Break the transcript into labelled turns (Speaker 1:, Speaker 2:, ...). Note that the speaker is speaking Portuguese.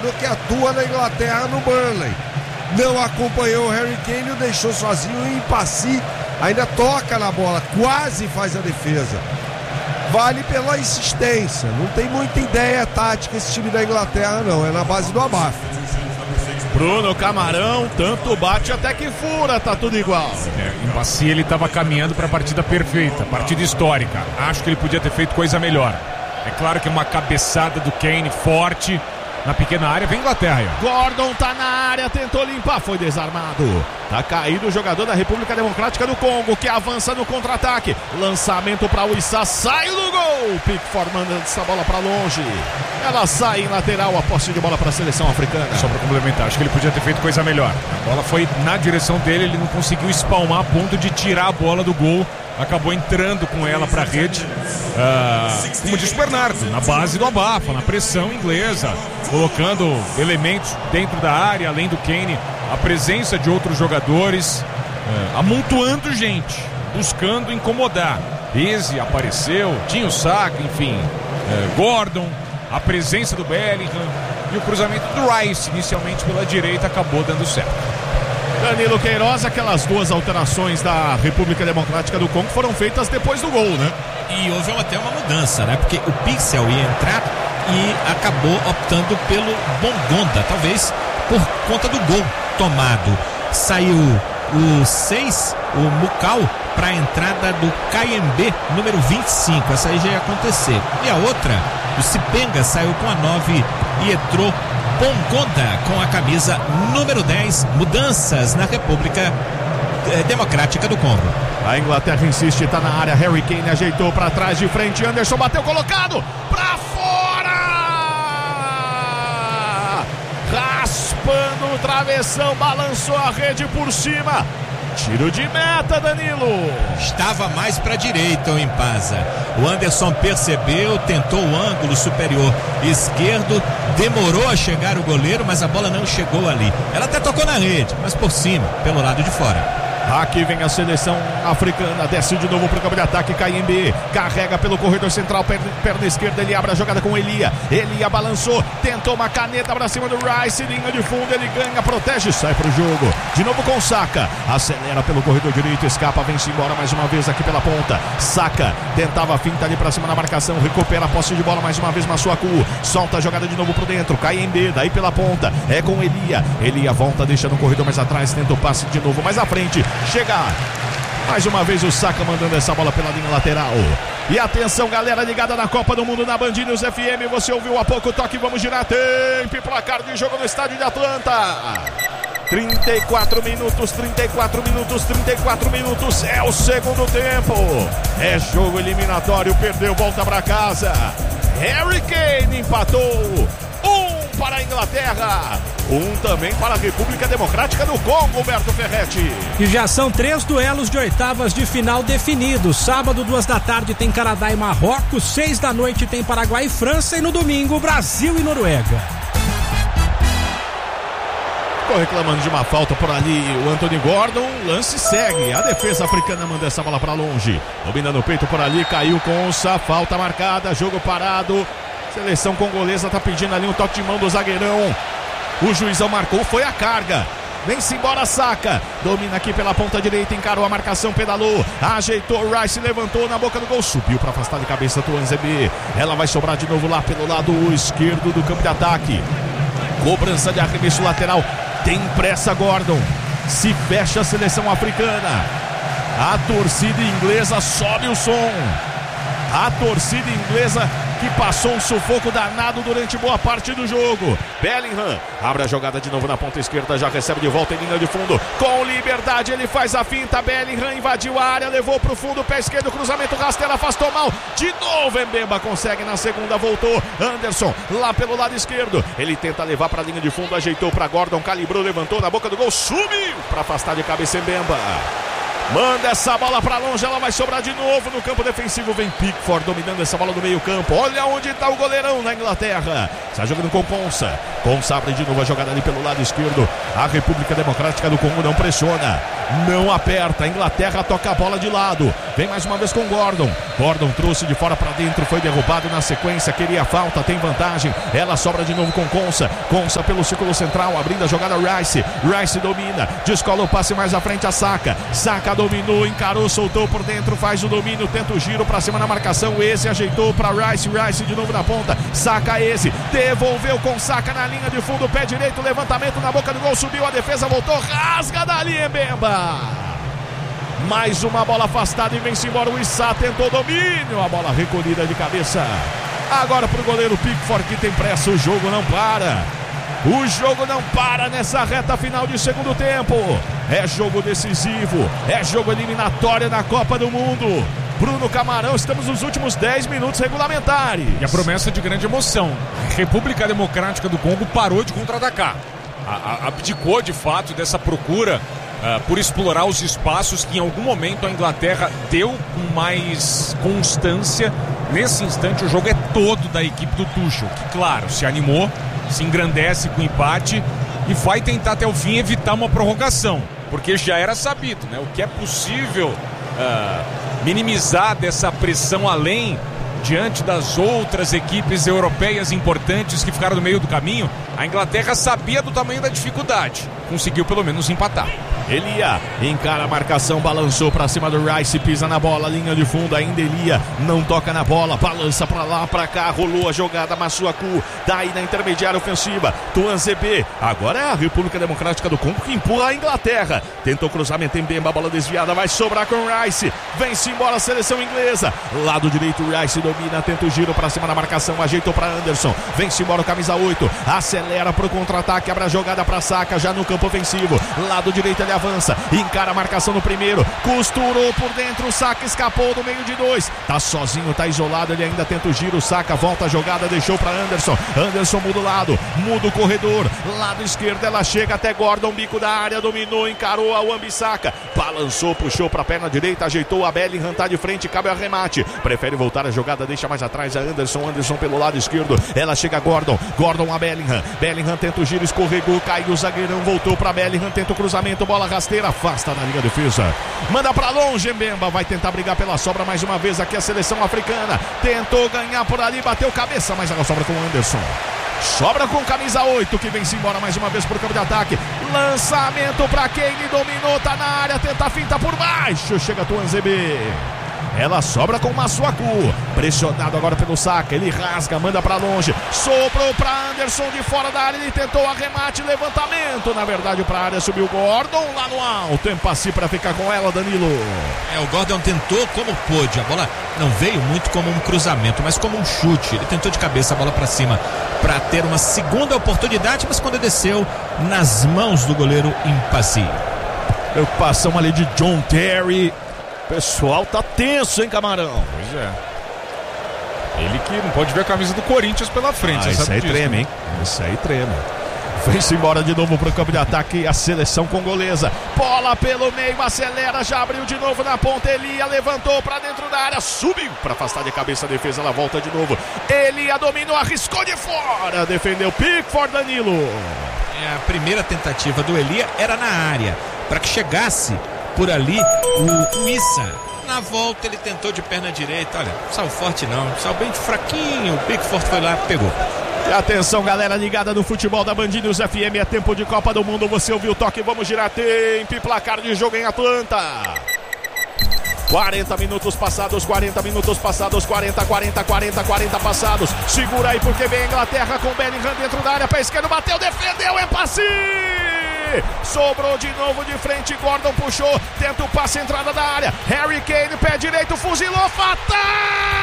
Speaker 1: jogador que atua na Inglaterra no Burnley. Não acompanhou o Harry Kane, o deixou sozinho em Passy, ainda toca na bola, quase faz a defesa. Vale pela insistência, não tem muita ideia tática esse time da Inglaterra não, é na base do abafo.
Speaker 2: Bruno Camarão, tanto bate até que fura, tá tudo igual.
Speaker 3: Em Passy ele estava caminhando para a partida perfeita, partida histórica. Acho que ele podia ter feito coisa melhor. É claro que é uma cabeçada do Kane forte na pequena área, vem Inglaterra aí.
Speaker 2: Gordon tá na área, tentou limpar, foi desarmado. Tá caído o jogador da República Democrática do Congo, que avança no contra-ataque. Lançamento para o Issa, saiu do gol. Pickford manda essa bola para longe. Ela sai em lateral, a posse de bola para a seleção africana.
Speaker 3: Só para complementar, acho que ele podia ter feito coisa melhor. A bola foi na direção dele, ele não conseguiu espalmar a ponto de tirar a bola do gol. Acabou entrando com ela para a rede, como disse o Bernardo, na base do abafa, na pressão inglesa, colocando elementos dentro da área, além do Kane, a presença de outros jogadores, amontoando gente, buscando incomodar. Eze apareceu, tinha o Saka, enfim, Gordon, a presença do Bellingham e o cruzamento do Rice, inicialmente pela direita, acabou dando certo.
Speaker 2: Danilo Queiroz, aquelas duas alterações da República Democrática do Congo foram feitas depois do gol, né?
Speaker 4: E houve até uma mudança, né? Porque o Pixel ia entrar e acabou optando pelo Bongonda, talvez por conta do gol tomado. Saiu o 6, o Mukau, para a entrada do KMB, número 25. Essa aí já ia acontecer. E a outra, o Cipenga, saiu com a 9 e entrou Bongonda com a camisa número 10. Mudanças na República Democrática do Congo.
Speaker 2: A Inglaterra insiste, tá na área. Harry Kane ajeitou para trás, de frente. Anderson bateu colocado para fora. Raspando o travessão, balançou a rede por cima. Tiro de meta, Danilo.
Speaker 4: Estava mais para a direita o Impaza. O Anderson percebeu, tentou o ângulo superior esquerdo, demorou a chegar o goleiro, mas a bola não chegou ali. Ela até tocou na rede, mas por cima, pelo lado de fora.
Speaker 2: Aqui vem a seleção africana, desce de novo para o campo de ataque, KMB, carrega pelo corredor central, perna esquerda, ele abre a jogada com Elia balançou, tentou uma caneta para cima do Rice, linha de fundo, ele ganha, protege, sai para o jogo, de novo com Saka, acelera pelo corredor direito, escapa, vem-se embora mais uma vez aqui pela ponta, Saka, tentava a finta ali para cima na marcação, recupera a posse de bola mais uma vez, Masuaku, solta a jogada de novo por dentro, KMB, daí pela ponta, é com Elia volta, deixa no corredor mais atrás, tenta o passe de novo mais à frente, chega mais uma vez o Saka mandando essa bola pela linha lateral. E atenção, galera ligada na Copa do Mundo na Band News FM. Você ouviu há pouco o toque, vamos girar tempo e placar de jogo no estádio de Atlanta. 34 minutos é o segundo tempo. É jogo eliminatório, perdeu, volta pra casa. Harry Kane empatou. Para a Inglaterra, também para a República Democrática do Congo, Humberto Ferretti.
Speaker 5: E já são 3 duelos de oitavas de final definidos. Sábado, 2h tem Canadá e Marrocos, 6h tem Paraguai e França, e no domingo, Brasil e Noruega.
Speaker 2: Ficou reclamando de uma falta por ali o Anthony Gordon, lance segue, a defesa africana manda essa bola para longe, domina no peito por ali, caiu Konsa, falta marcada, jogo parado. Seleção congolesa tá pedindo ali um toque de mão do zagueirão. O juizão marcou, foi a carga. Vem-se embora, Saka. Domina aqui pela ponta direita, encarou a marcação, pedalou, ajeitou, o Rice levantou na boca do gol, subiu para afastar de cabeça do Anzebe. Ela vai sobrar de novo lá pelo lado esquerdo do campo de ataque. Cobrança de arremesso lateral. Tem pressa, Gordon. Se fecha a seleção africana. A torcida inglesa sobe o som. A torcida inglesa que passou um sufoco danado durante boa parte do jogo. Bellingham abre a jogada de novo na ponta esquerda, já recebe de volta em linha de fundo, com liberdade, ele faz a finta, Bellingham invadiu a área, levou pro fundo, pé esquerdo, cruzamento, rasteira, afastou mal, de novo Mbemba consegue na segunda, voltou, Anderson lá pelo lado esquerdo, ele tenta levar pra linha de fundo, ajeitou pra Gordon, calibrou, levantou na boca do gol, subiu pra afastar de cabeça Mbemba. Manda essa bola pra longe, ela vai sobrar de novo no campo defensivo. Vem Pickford dominando essa bola do meio campo. Olha onde tá o goleirão na Inglaterra. Está jogando com Konsa. Konsa abre de novo a jogada ali pelo lado esquerdo. A República Democrática do Congo não pressiona, não aperta. A Inglaterra toca a bola de lado. Vem mais uma vez com Gordon. Gordon trouxe de fora pra dentro, foi derrubado na sequência. Queria falta, tem vantagem. Ela sobra de novo com Konsa. Konsa pelo círculo central, abrindo a jogada Rice. Rice domina, descola o passe mais à frente a Saka. Saka dominou, encarou, soltou por dentro, faz o domínio, tenta o giro pra cima na marcação. Eze ajeitou pra Rice. Rice de novo na ponta. Saka, Eze, devolveu com Saka na linha de fundo, pé direito, levantamento na boca do gol, subiu a defesa, voltou, rasga dali Mbemba. Mais uma bola afastada e vem-se embora. O Issa tentou domínio, a bola recolhida de cabeça. Agora pro goleiro Pickford, que tem pressa. O jogo não para. O jogo não para nessa reta final de segundo tempo. É jogo decisivo, é jogo eliminatório na Copa do Mundo. Bruno Camarão, estamos nos últimos 10 minutos regulamentares.
Speaker 3: E a promessa de grande emoção. A República Democrática do Congo parou de contra-atacar. Abdicou de fato dessa procura por explorar os espaços que em algum momento a Inglaterra deu com mais constância. Nesse instante o jogo é todo da equipe do Tuchel, que claro, se animou, se engrandece com o empate e vai tentar até o fim evitar uma prorrogação, porque já era sabido, né? O que é possível minimizar dessa pressão além diante das outras equipes europeias importantes que ficaram no meio do caminho. A Inglaterra sabia do tamanho da dificuldade, conseguiu pelo menos empatar.
Speaker 2: Elia encara a marcação, balançou pra cima do Rice, pisa na bola, linha de fundo, ainda Elia não toca na bola, balança pra lá, pra cá, rolou a jogada, Massuaku, daí na intermediária ofensiva, Tuanzebe, agora é a República Democrática do Congo que empurra a Inglaterra, tentou cruzamento em Mbemba, bola desviada, vai sobrar com Rice, vem-se embora a seleção inglesa, lado direito Rice domina, tenta o giro pra cima da marcação, ajeitou pra Anderson, vem-se embora o camisa 8, acelera pro contra-ataque, abre a jogada pra Saka, já no campo ofensivo, lado direito ele avança, encara a marcação no primeiro, costurou por dentro, o Saka escapou do meio de dois, tá sozinho, tá isolado, ele ainda tenta o giro, o Saka volta a jogada, deixou pra Anderson, Anderson muda o lado, muda o corredor, lado esquerdo ela chega até Gordon, bico da área, dominou, encarou a Wan-Bissaka, balançou, puxou pra perna direita, ajeitou a Bellingham, tá de frente, cabe o arremate, prefere voltar a jogada, deixa mais atrás a Anderson pelo lado esquerdo, ela chega a Gordon a Bellingham tenta o giro, escorregou, caiu o zagueirão, voltou pra Bellingham, tenta o cruzamento, bola rasteira, afasta na linha de defesa, manda pra longe, Mbemba vai tentar brigar pela sobra mais uma vez aqui a seleção africana, tentou ganhar por ali, bateu cabeça, mas ela sobra com o Anderson, sobra com camisa 8 que vem-se embora mais uma vez por campo de ataque, lançamento pra Kane, dominou, tá na área, tenta a finta por baixo, chega Tuanzebe, ela sobra com Massuaku, pressionado agora pelo Saka, ele rasga, manda pra longe, sobrou pra Anderson de fora da área, ele tentou arremate, levantamento, na verdade pra área subiu Gordon lá no alto, Empassi pra ficar com ela, Danilo.
Speaker 4: O Gordon tentou como pôde, a bola não veio muito como um cruzamento, mas como um chute, ele tentou de cabeça a bola pra cima, pra ter uma segunda oportunidade, mas quando desceu nas mãos do goleiro Empassi.
Speaker 2: Preocupação ali de John Terry. Pessoal tá tenso, hein, Camarão?
Speaker 3: Pois é. Ele que não pode ver a camisa do Corinthians pela frente.
Speaker 2: Isso aí treme, hein? Isso aí treme. Vem-se embora de novo pro campo de ataque a seleção congolesa. Bola pelo meio, acelera, já abriu de novo na ponta. Elia levantou pra dentro da área, subiu pra afastar de cabeça a defesa. Ela volta de novo. Elia dominou, arriscou de fora. Defendeu Pickford, Danilo.
Speaker 4: A primeira tentativa do Elia era na área, para que chegasse por ali o Issa. Na volta ele tentou de perna direita, olha, não saiu forte não, saiu bem fraquinho, o Pickford foi lá, pegou.
Speaker 2: E atenção, galera ligada no futebol da Band News FM, é tempo de Copa do Mundo, você ouviu o toque, vamos girar tempo e placar de jogo em Atlanta. 40 minutos passados, 40 passados, segura aí porque vem a Inglaterra com Bellingham dentro da área, pé esquerdo, bateu, defendeu, Empassi! Sobrou de novo de frente, Gordon puxou, tenta o passe, entrada da área, Harry Kane, pé direito, fuzilou, fatal!